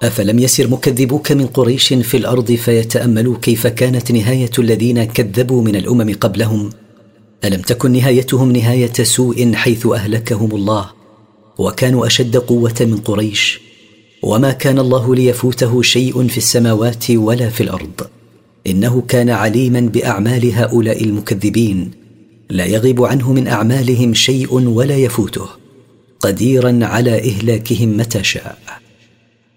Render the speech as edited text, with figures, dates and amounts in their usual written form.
أفلم يسر مكذبوك من قريش في الأرض فيتأملوا كيف كانت نهاية الذين كذبوا من الأمم قبلهم؟ ألم تكن نهايتهم نهاية سوء حيث أهلكهم الله، وكانوا أشد قوة من قريش، وما كان الله ليفوته شيء في السماوات ولا في الأرض، إنه كان عليما بأعمال هؤلاء المكذبين، لا يغيب عنه من أعمالهم شيء ولا يفوته، قديرا على إهلاكهم متى شاء.